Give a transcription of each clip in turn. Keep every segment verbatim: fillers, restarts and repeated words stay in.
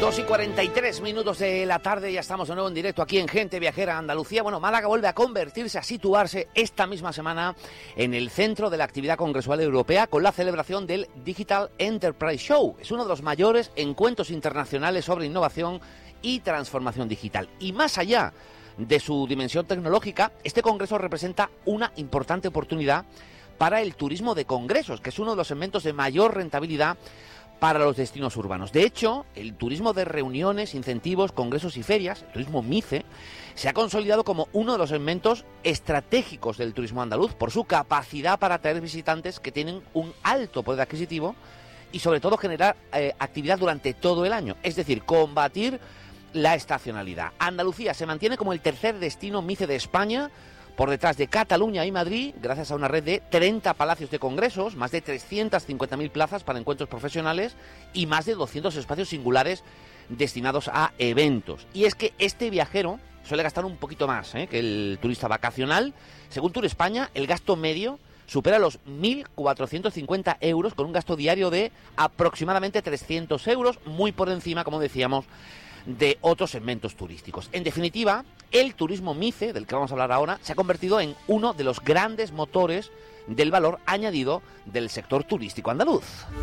dos y cuarenta y tres minutos de la tarde, ya estamos de nuevo en directo aquí en Gente Viajera Andalucía. Bueno, Málaga vuelve a convertirse, a situarse esta misma semana en el centro de la actividad congresual europea con la celebración del Digital Enterprise Show. Es uno de los mayores encuentros internacionales sobre innovación y transformación digital. Y más allá de su dimensión tecnológica, este congreso representa una importante oportunidad para el turismo de congresos, que es uno de los segmentos de mayor rentabilidad para los destinos urbanos. De hecho, el turismo de reuniones, incentivos, congresos y ferias, el turismo MICE, se ha consolidado como uno de los segmentos estratégicos del turismo andaluz por su capacidad para atraer visitantes que tienen un alto poder adquisitivo y sobre todo generar eh, actividad durante todo el año, es decir, combatir la estacionalidad. Andalucía se mantiene como el tercer destino MICE de España, por detrás de Cataluña y Madrid, gracias a una red de treinta palacios de congresos, más de trescientas cincuenta mil plazas para encuentros profesionales y más de doscientos espacios singulares destinados a eventos. Y es que este viajero suele gastar un poquito más ¿eh? que el turista vacacional. Según Tour España, el gasto medio supera los mil cuatrocientos cincuenta euros, con un gasto diario de aproximadamente trescientos euros, muy por encima, como decíamos, de otros segmentos turísticos. En definitiva, el turismo MICE, del que vamos a hablar ahora, se ha convertido en uno de los grandes motores del valor añadido del sector turístico andaluz.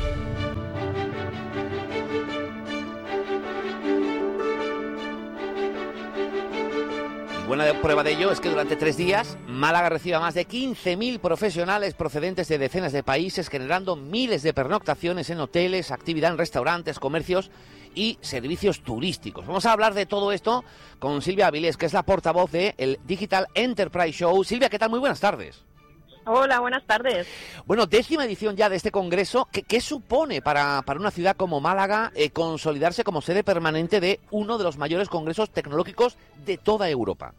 Y buena prueba de ello es que durante tres días Málaga recibe a más de quince mil profesionales procedentes de decenas de países, generando miles de pernoctaciones en hoteles, actividad en restaurantes, comercios y servicios turísticos. Vamos a hablar de todo esto con Silvia Avilés, que es la portavoz del Digital Enterprise Show. Silvia, ¿qué tal? Muy buenas tardes. Hola, buenas tardes. Bueno, décima edición ya de este congreso. ¿Qué, qué supone para, para una ciudad como Málaga eh, consolidarse como sede permanente de uno de los mayores congresos tecnológicos de toda Europa?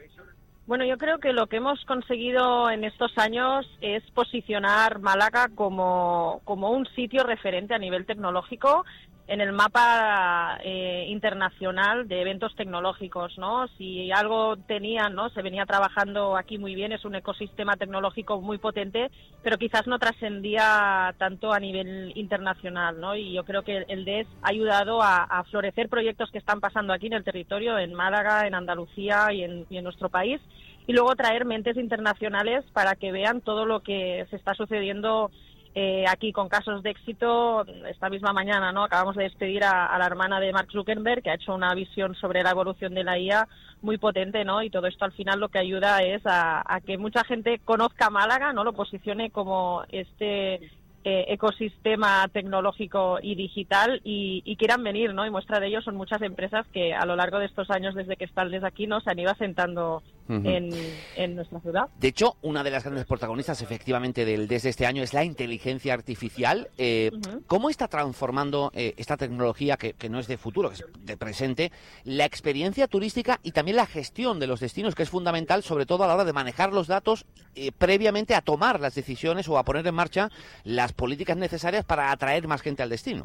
Bueno, yo creo que lo que hemos conseguido en estos años es posicionar Málaga como, como un sitio referente a nivel tecnológico en el mapa eh, internacional de eventos tecnológicos, ¿no? Si algo tenían, ¿no? Se venía trabajando aquí muy bien, es un ecosistema tecnológico muy potente, pero quizás no trascendía tanto a nivel internacional, ¿no? Y yo creo que el D E S ha ayudado a, a florecer proyectos que están pasando aquí en el territorio, en Málaga, en Andalucía y en, y en nuestro país, y luego traer mentes internacionales para que vean todo lo que se está sucediendo Eh, aquí con casos de éxito. Esta misma mañana, ¿no? Acabamos de despedir a, a la hermana de Mark Zuckerberg, que ha hecho una visión sobre la evolución de la I A muy potente, ¿no? Y todo esto al final lo que ayuda es a, a que mucha gente conozca Málaga, ¿no? Lo posicione como este eh, ecosistema tecnológico y digital y, y quieran venir, ¿no? Y muestra de ello son muchas empresas que a lo largo de estos años, desde que están desde aquí, ¿no? Se han ido asentando Uh-huh. en, en nuestra ciudad. De hecho, una de las grandes protagonistas, efectivamente, del desde este año es la inteligencia artificial. Eh, uh-huh. ¿Cómo está transformando eh, esta tecnología, que, que no es de futuro, que es de presente, la experiencia turística y también la gestión de los destinos, que es fundamental, sobre todo a la hora de manejar los datos eh, previamente a tomar las decisiones o a poner en marcha las políticas necesarias para atraer más gente al destino?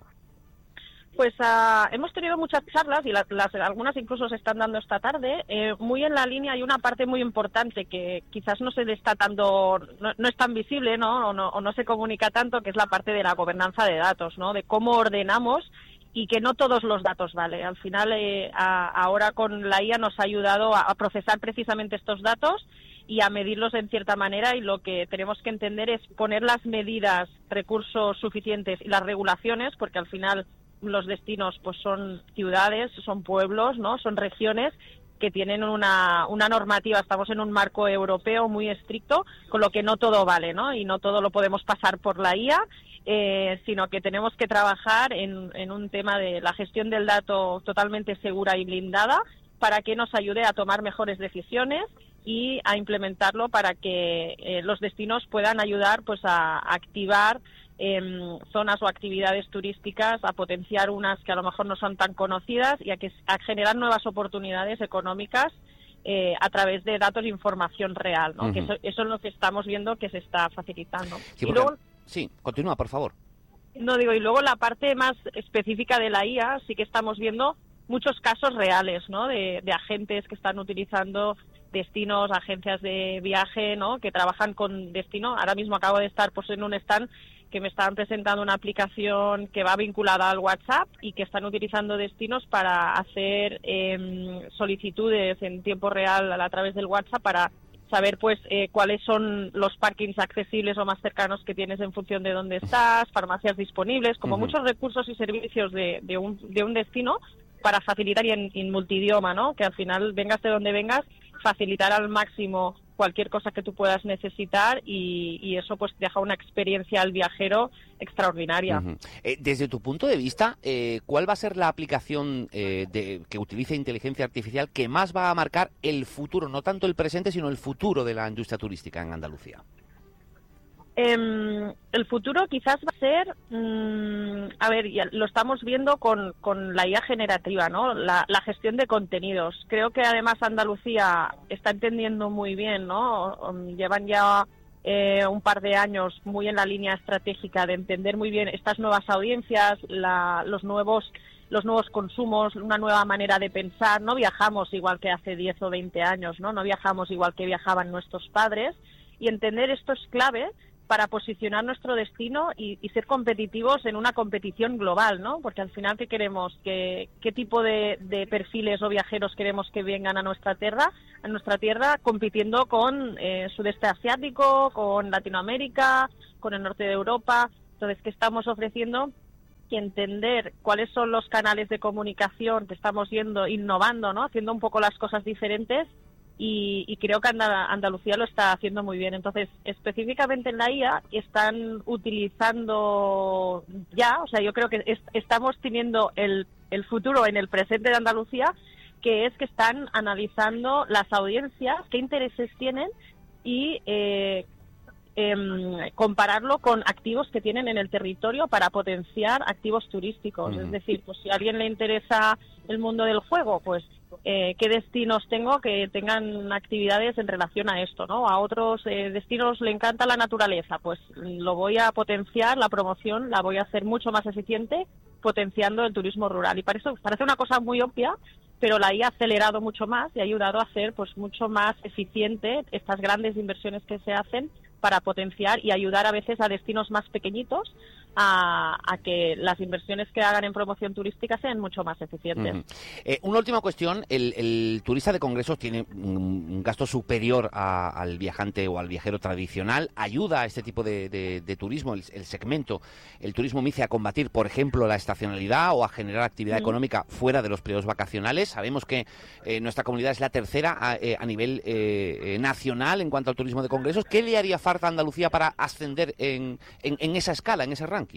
Pues uh, hemos tenido muchas charlas y las, las, algunas incluso se están dando esta tarde. Eh, muy en la línea hay una parte muy importante que quizás no se le está dando, no, no es tan visible, ¿no? O, no, o no se comunica tanto, que es la parte de la gobernanza de datos, ¿no? De cómo ordenamos y que no todos los datos vale. Al final, eh, a, ahora con la I A nos ha ayudado a, a procesar precisamente estos datos y a medirlos en cierta manera, y lo que tenemos que entender es poner las medidas, recursos suficientes y las regulaciones, porque al final los destinos pues son ciudades, son pueblos, ¿no? Son regiones que tienen una, una normativa, estamos en un marco europeo muy estricto, con lo que no todo vale, ¿no? Y no todo lo podemos pasar por la I A, eh, sino que tenemos que trabajar en, en un tema de la gestión del dato totalmente segura y blindada para que nos ayude a tomar mejores decisiones y a implementarlo para que eh, los destinos puedan ayudar pues a, a activar en zonas o actividades turísticas, a potenciar unas que a lo mejor no son tan conocidas y a, que, a generar nuevas oportunidades económicas eh, a través de datos e información real, ¿no? Uh-huh. Que eso, eso es lo que estamos viendo que se está facilitando. Sí, y luego, sí, continúa, por favor. No digo, y luego la parte más específica de la I A, sí que estamos viendo muchos casos reales, ¿no? De, de agentes que están utilizando destinos, agencias de viaje, ¿no? Que trabajan con destino. Ahora mismo acabo de estar pues en un stand que me estaban presentando una aplicación que va vinculada al WhatsApp y que están utilizando destinos para hacer eh, solicitudes en tiempo real a, a través del WhatsApp para saber pues eh, cuáles son los parkings accesibles o más cercanos que tienes en función de dónde estás, farmacias disponibles, como uh-huh. muchos recursos y servicios de, de, un, de un destino para facilitar y en, en multidioma, ¿no? Que al final vengas de donde vengas, facilitar al máximo cualquier cosa que tú puedas necesitar y, y eso pues deja una experiencia al viajero extraordinaria. Uh-huh. Eh, desde tu punto de vista, eh, ¿cuál va a ser la aplicación eh, de, que utilice inteligencia artificial que más va a marcar el futuro, no tanto el presente, sino el futuro de la industria turística en Andalucía? Eh, el futuro quizás va a ser, mmm, a ver, ya lo estamos viendo con, con la I A generativa, ¿no? La, la gestión de contenidos. Creo que además Andalucía está entendiendo muy bien, ¿no? Llevan ya eh, un par de años muy en la línea estratégica de entender muy bien estas nuevas audiencias, la, los nuevos los nuevos consumos, una nueva manera de pensar. No viajamos igual que hace diez o veinte años, ¿no? No viajamos igual que viajaban nuestros padres y entender esto es clave para posicionar nuestro destino y, y ser competitivos en una competición global, ¿no? Porque al final, ¿qué queremos? ¿Qué, qué tipo de, de perfiles o viajeros queremos que vengan a nuestra tierra, a nuestra tierra, compitiendo con eh, sudeste asiático, con Latinoamérica, con el norte de Europa? Entonces, ¿qué estamos ofreciendo? Y entender cuáles son los canales de comunicación que estamos yendo, innovando, ¿no? Haciendo un poco las cosas diferentes. Y, y creo que Andalucía lo está haciendo muy bien. Entonces, específicamente en la I A están utilizando ya, o sea, yo creo que es, estamos teniendo el, el futuro en el presente de Andalucía, que es que están analizando las audiencias, qué intereses tienen y eh, eh, compararlo con activos que tienen en el territorio para potenciar activos turísticos. Uh-huh. Es decir, pues si a alguien le interesa el mundo del juego, pues Eh, qué destinos tengo que tengan actividades en relación a esto, ¿no? A otros eh, destinos le encanta la naturaleza, pues lo voy a potenciar, la promoción la voy a hacer mucho más eficiente potenciando el turismo rural. Y para eso parece una cosa muy obvia, pero la I A ha acelerado mucho más y ha ayudado a hacer pues mucho más eficiente estas grandes inversiones que se hacen para potenciar y ayudar a veces a destinos más pequeñitos a, a que las inversiones que hagan en promoción turística sean mucho más eficientes. Uh-huh. Eh, una última cuestión, el, el turista de congresos tiene un, un gasto superior a, al viajante o al viajero tradicional, ayuda a este tipo de, de, de turismo, el, el segmento, el turismo MICE a combatir, por ejemplo, la estacionalidad o a generar actividad uh-huh. económica fuera de los periodos vacacionales. Sabemos que eh, nuestra comunidad es la tercera a, eh, a nivel eh, nacional en cuanto al turismo de congresos. ¿Qué le haría falta a Andalucía para ascender en, en, en esa escala, en ese ranking?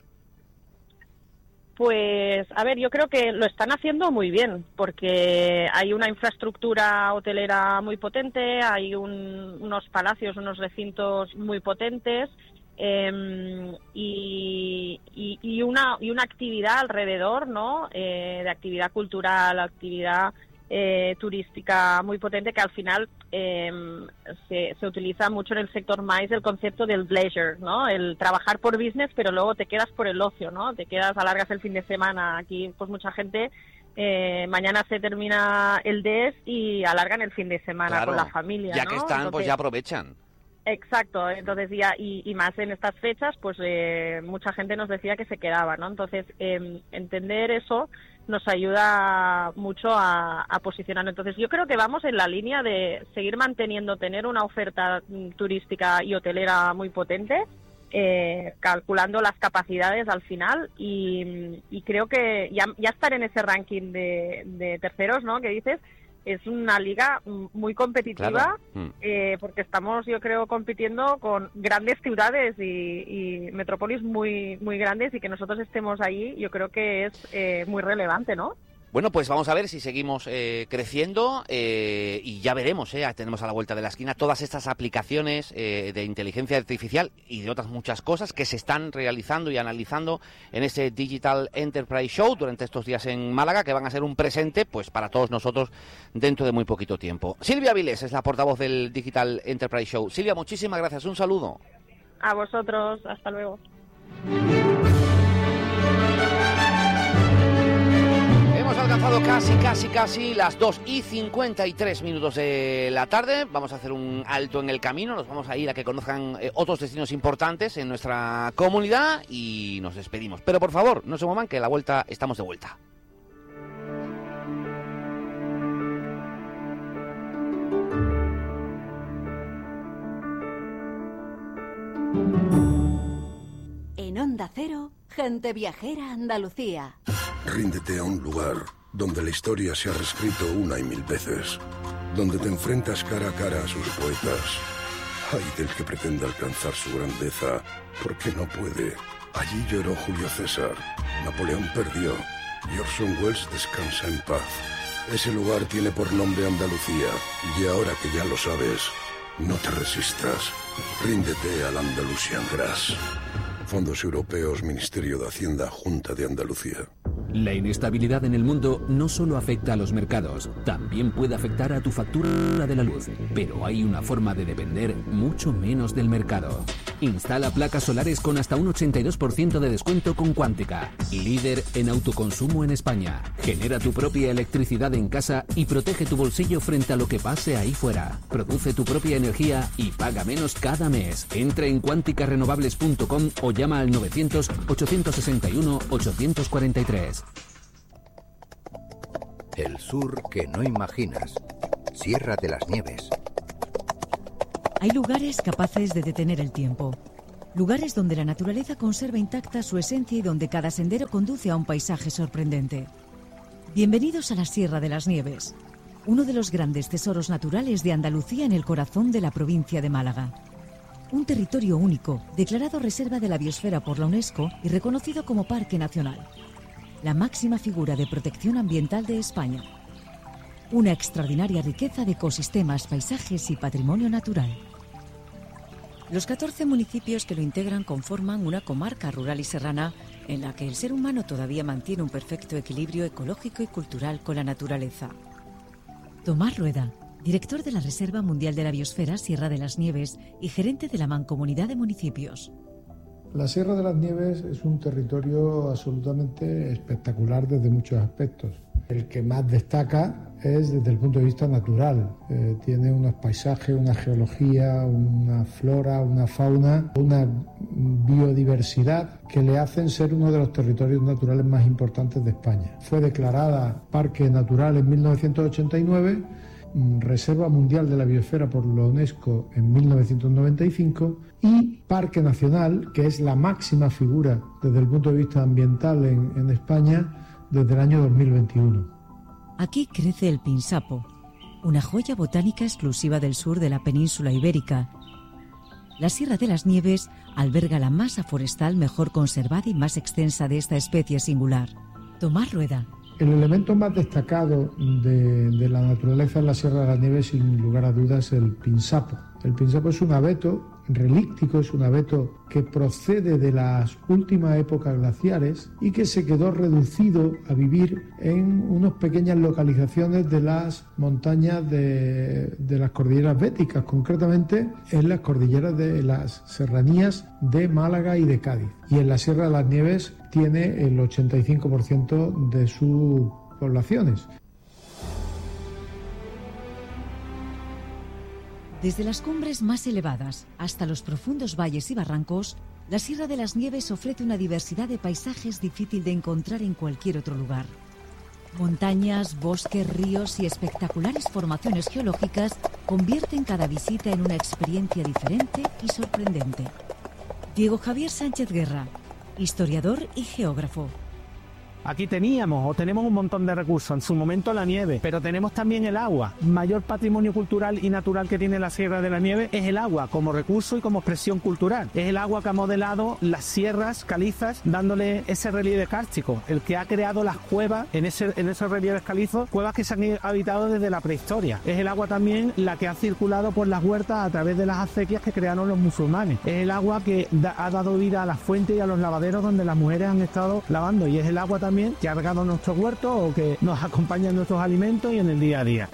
Pues, a ver, yo creo que lo están haciendo muy bien, porque hay una infraestructura hotelera muy potente, hay un, unos palacios, unos recintos muy potentes eh, y, y, y, una, y una actividad alrededor, ¿no? Eh, de actividad cultural, actividad Eh, turística muy potente, que al final eh, se, se utiliza mucho en el sector MICE el concepto del leisure, ¿no? El trabajar por business, pero luego te quedas por el ocio, ¿no? Te quedas, alargas el fin de semana. Aquí, pues mucha gente eh, mañana se termina el D E S y alargan el fin de semana claro, con la familia, ya ¿no? que están, Entonces, pues ya aprovechan. Exacto, entonces ya y, y más en estas fechas, pues eh, mucha gente nos decía que se quedaba, ¿no? Entonces eh, entender eso nos ayuda mucho a, a posicionar. Entonces yo creo que vamos en la línea de seguir manteniendo, tener una oferta turística y hotelera muy potente, eh, calculando las capacidades al final y, y creo que ya, ya estar en ese ranking de, de terceros, ¿no? Que dices, es una liga muy competitiva, claro. mm. eh, porque estamos, yo creo, compitiendo con grandes ciudades y, y metrópolis muy muy grandes y que nosotros estemos ahí, yo creo que es eh, muy relevante, ¿no? Bueno, pues vamos a ver si seguimos eh, creciendo eh, y ya veremos, eh, tenemos a la vuelta de la esquina todas estas aplicaciones eh, de inteligencia artificial y de otras muchas cosas que se están realizando y analizando en ese Digital Enterprise Show durante estos días en Málaga, que van a ser un presente pues para todos nosotros dentro de muy poquito tiempo. Silvia Vilés es la portavoz del Digital Enterprise Show. Silvia, muchísimas gracias, un saludo. A vosotros, hasta luego. Hemos alcanzado Casi, casi, casi las dos y cincuenta y tres minutos de la tarde. Vamos a hacer un alto en el camino. Nos vamos a ir a que conozcan eh, otros destinos importantes en nuestra comunidad y nos despedimos. Pero por favor, no se muevan, que a la vuelta estamos de vuelta. En Onda Cero, Gente Viajera Andalucía. Ríndete a un lugar donde la historia se ha reescrito una y mil veces, donde te enfrentas cara a cara a sus poetas. Ay del que pretenda alcanzar su grandeza, porque no puede. Allí lloró Julio César, Napoleón perdió y Orson Welles descansa en paz. Ese lugar tiene por nombre Andalucía, y ahora que ya lo sabes, no te resistas. Ríndete al Andalusian Grass. Fondos Europeos, Ministerio de Hacienda, Junta de Andalucía. La inestabilidad en el mundo no solo afecta a los mercados, también puede afectar a tu factura de la luz. Pero hay una forma de depender mucho menos del mercado. Instala placas solares con hasta un ochenta y dos por ciento de descuento con Cuántica, líder en autoconsumo en España. Genera tu propia electricidad en casa y protege tu bolsillo frente a lo que pase ahí fuera. Produce tu propia energía y paga menos cada mes. Entra en cuántica renovables punto com o llama al novecientos, ochocientos sesenta y uno, ochocientos cuarenta y tres. El sur que no imaginas. Sierra de las Nieves. Hay lugares capaces de detener el tiempo. Lugares donde la naturaleza conserva intacta su esencia y donde cada sendero conduce a un paisaje sorprendente. Bienvenidos a la Sierra de las Nieves, uno de los grandes tesoros naturales de Andalucía en el corazón de la provincia de Málaga. Un territorio único, declarado Reserva de la Biosfera por la UNESCO y reconocido como Parque Nacional. La máxima figura de protección ambiental de España. Una extraordinaria riqueza de ecosistemas, paisajes y patrimonio natural. Los catorce municipios que lo integran conforman una comarca rural y serrana en la que el ser humano todavía mantiene un perfecto equilibrio ecológico y cultural con la naturaleza. Tomás Rueda, director de la Reserva Mundial de la Biosfera Sierra de las Nieves y gerente de la Mancomunidad de Municipios. La Sierra de las Nieves es un territorio absolutamente espectacular desde muchos aspectos. El que más destaca es desde el punto de vista natural. Eh, tiene unos paisajes, una geología, una flora, una fauna, una biodiversidad que le hacen ser uno de los territorios naturales más importantes de España. Fue declarada Parque Natural en mil novecientos ochenta y nueve, Reserva Mundial de la Biosfera por la UNESCO en mil novecientos noventa y cinco y Parque Nacional, que es la máxima figura desde el punto de vista ambiental en, en España desde el año dos mil veintiuno. Aquí crece el pinsapo, una joya botánica exclusiva del sur de la península ibérica. La Sierra de las Nieves alberga la masa forestal mejor conservada y más extensa de esta especie singular. Tomás Rueda. El elemento más destacado de, de la naturaleza en la Sierra de las Nieves, sin lugar a dudas, es el pinsapo. El pinsapo es un abeto relíctico, es un abeto que procede de las últimas épocas glaciares y que se quedó reducido a vivir en unas pequeñas localizaciones de las montañas de, de las cordilleras béticas, concretamente en las cordilleras de las serranías de Málaga y de Cádiz. Y en la Sierra de las Nieves tiene el ochenta y cinco por ciento de sus poblaciones. Desde las cumbres más elevadas hasta los profundos valles y barrancos, la Sierra de las Nieves ofrece una diversidad de paisajes difícil de encontrar en cualquier otro lugar. Montañas, bosques, ríos y espectaculares formaciones geológicas convierten cada visita en una experiencia diferente y sorprendente. Diego Javier Sánchez Guerra, historiador y geógrafo. Aquí teníamos o tenemos un montón de recursos, en su momento la nieve, pero tenemos también el agua. Mayor patrimonio cultural y natural que tiene la Sierra de la Nieve es el agua como recurso y como expresión cultural. Es el agua que ha modelado las sierras calizas dándole ese relieve kárstico, el que ha creado las cuevas en, ese, en esos relieves calizos, cuevas que se han habitado desde la prehistoria. Es el agua también la que ha circulado por las huertas a través de las acequias que crearon los musulmanes. Es el agua que da, ha dado vida a las fuentes y a los lavaderos donde las mujeres han estado lavando, y es el agua también que ha regado nuestros huertos o que nos acompaña en nuestros alimentos y en el día a día.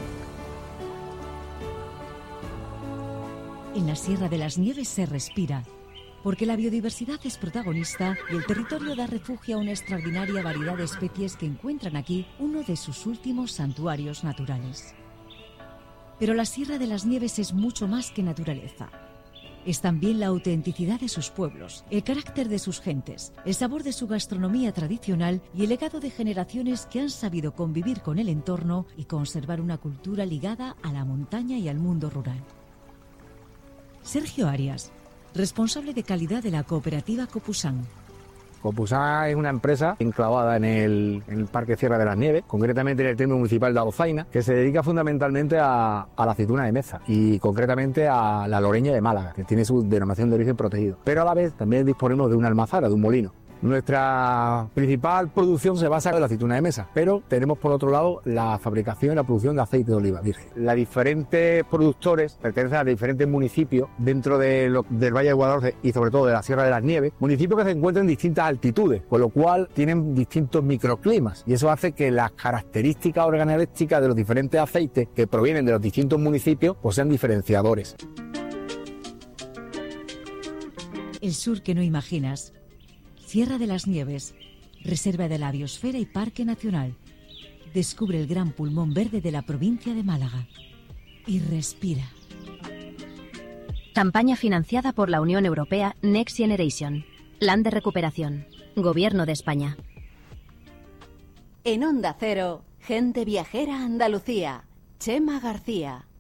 En la Sierra de las Nieves se respira. Porque la biodiversidad es protagonista y el territorio da refugio a una extraordinaria variedad de especies que encuentran aquí uno de sus últimos santuarios naturales. Pero la Sierra de las Nieves es mucho más que naturaleza. Es también la autenticidad de sus pueblos, el carácter de sus gentes, el sabor de su gastronomía tradicional y el legado de generaciones que han sabido convivir con el entorno y conservar una cultura ligada a la montaña y al mundo rural. Sergio Arias, responsable de calidad de la cooperativa Copusán. Copusán es una empresa enclavada en el, en el Parque Sierra de las Nieves, concretamente en el término municipal de Alzaina, que se dedica fundamentalmente a, a la aceituna de meza y concretamente a la loreña de Málaga, que tiene su denominación de origen protegido. Pero a la vez también disponemos de una almazara, de un molino. Nuestra principal producción se basa en la aceituna de mesa, pero tenemos por otro lado la fabricación y la producción de aceite de oliva virgen. Los diferentes productores pertenecen a diferentes municipios dentro de lo, del Valle de Guadalhorce y sobre todo de la Sierra de las Nieves, municipios que se encuentran en distintas altitudes, con lo cual tienen distintos microclimas y eso hace que las características organolépticas de los diferentes aceites que provienen de los distintos municipios pues sean diferenciadores. El sur que no imaginas. Sierra de las Nieves, reserva de la biosfera y parque nacional. Descubre el gran pulmón verde de la provincia de Málaga. Y respira. Campaña financiada por la Unión Europea Next Generation. Plan de recuperación. Gobierno de España. En Onda Cero, Gente Viajera Andalucía. Chema García.